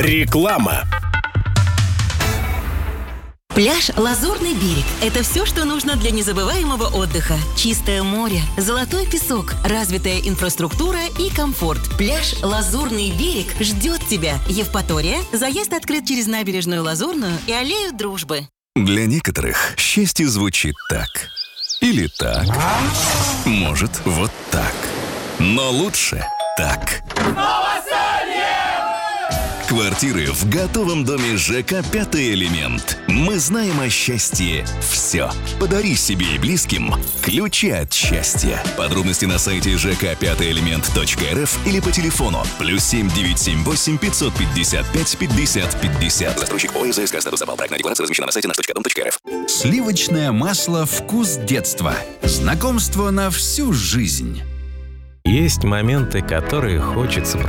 Реклама. Пляж «Лазурный берег» – это все, что нужно для незабываемого отдыха. Чистое море, золотой песок, развитая инфраструктура и комфорт. Пляж «Лазурный берег» ждет тебя. Евпатория. Заезд открыт через набережную Лазурную и аллею Дружбы. Для некоторых счастье звучит так. Или так. Может, вот так. Но лучше так. Квартиры в готовом доме ЖК «Пятый элемент». Мы знаем о счастье все. Подари себе и близким ключи от счастья. Подробности на сайте jk5элемент.рф или по телефону +7 978 555 50 50. Застройщик ОССК. Статус запал. Проектная декларация размещена на сайте nаш.дом.рф. Сливочное масло «Вкус детства». Знакомство на всю жизнь. Есть моменты, которые хочется